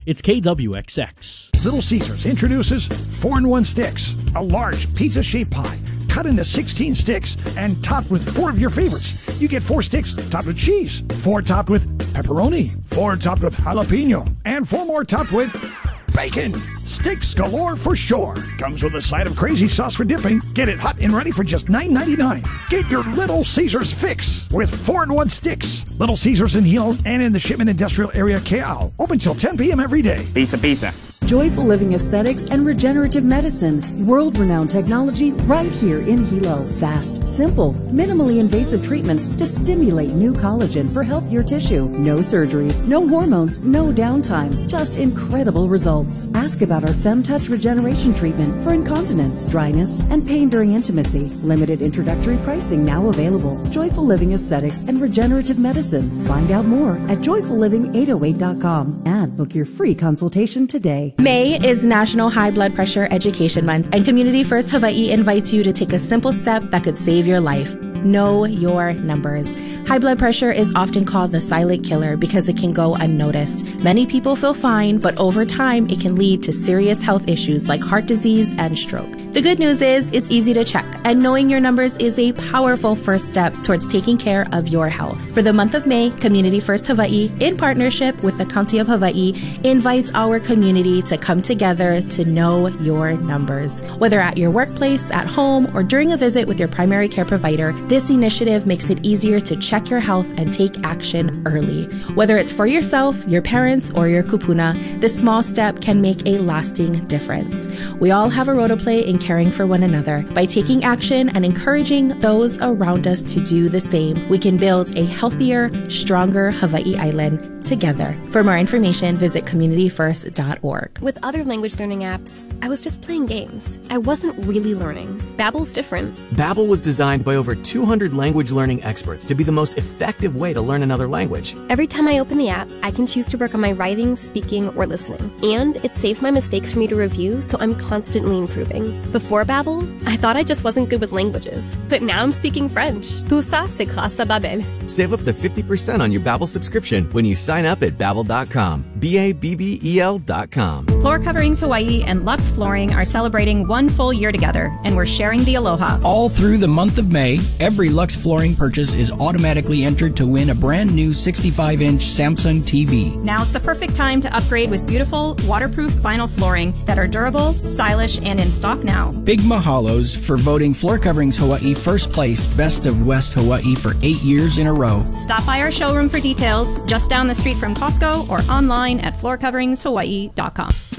It's KWXX. Little Caesars introduces 4-in-1 Sticks, a large pizza-shaped pie cut into 16 sticks and topped with 4 of your favorites. You get 4 sticks topped with cheese, 4 topped with pepperoni, 4 topped with jalapeno, and 4 more topped with bacon. Sticks galore for sure. Comes with a side of crazy sauce for dipping. Get it hot and ready for just $9.99. Get your Little Caesars fix with 4-in-1 Sticks. Little Caesars in Hilo and in the Shipment Industrial Area, KL. Open till 10 p.m. every day. Pizza. Joyful Living Aesthetics and Regenerative Medicine. World-renowned technology right here in Hilo. Fast, simple, minimally invasive treatments to stimulate new collagen for healthier tissue. No surgery, no hormones, no downtime. Just incredible results. Ask about our FemTouch Regeneration Treatment for incontinence, dryness, and pain during intimacy. Limited introductory pricing now available. Joyful Living Aesthetics and Regenerative Medicine. Find out more at joyfulliving808.com and book your free consultation today. May is National High Blood Pressure Education Month, and Community First Hawaii invites you to take a simple step that could save your life. Know your numbers. High blood pressure is often called the silent killer because it can go unnoticed. Many people feel fine, but over time it can lead to serious health issues like heart disease and stroke. The good news is it's easy to check, and knowing your numbers is a powerful first step towards taking care of your health. For the month of May, Community First Hawaii, in partnership with the County of Hawaii, invites our community to come together to know your numbers. Whether at your workplace, at home, or during a visit with your primary care provider, this initiative makes it easier to check your health and take action early. Whether it's for yourself, your parents, or your kupuna, this small step can make a lasting difference. We all have a role to play in caring for one another. By taking action and encouraging those around us to do the same, we can build a healthier, stronger Hawaii Island together. For more information, visit communityfirst.org. With other language learning apps, I was just playing games. I wasn't really learning. Babbel's different. Babbel was designed by over 200 language learning experts to be the most effective way to learn another language. Every time I open the app, I can choose to work on my writing, speaking, or listening. And it saves my mistakes for me to review, so I'm constantly improving. Before Babbel, I thought I just wasn't good with languages. But now I'm speaking French. Tout ça, c'est grâce à Babbel. Save up to 50% on your Babbel subscription when you sign up at Babbel.com. BABBEL.com. Floor Coverings Hawaii and Lux Flooring are celebrating 1 full year together, and we're sharing the aloha. All through the month of May, every Lux Flooring purchase is automatically entered to win a brand new 65-inch Samsung TV. Now's the perfect time to upgrade with beautiful, waterproof vinyl flooring that are durable, stylish, and in stock now. Big mahalos for voting Floor Coverings Hawaii first place Best of West Hawaii for 8 years in a row. Stop by our showroom for details, just down the street from Costco or online at floorcoveringshawaii.com.